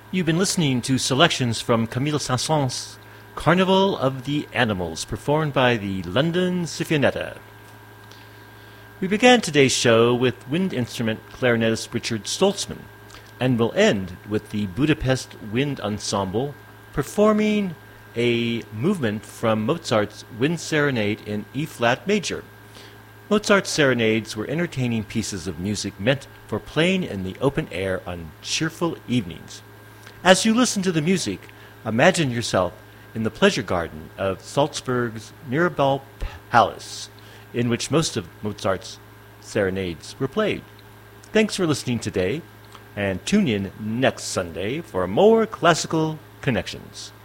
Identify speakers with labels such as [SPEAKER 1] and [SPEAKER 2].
[SPEAKER 1] You've been listening to selections from Camille Saint-Saëns' Carnival of the Animals, performed by the London Sinfonietta. We began today's show with wind instrument clarinetist Richard Stoltzman, and will end with the Budapest Wind Ensemble performing a movement from Mozart's Wind Serenade in E-flat major. Mozart's serenades were entertaining pieces of music meant for playing in the open air on cheerful evenings. As you listen to the music, imagine yourself in the pleasure garden of Salzburg's Mirabell Palace, in which most of Mozart's serenades were played. Thanks for listening today, and tune in next Sunday for more classical connections.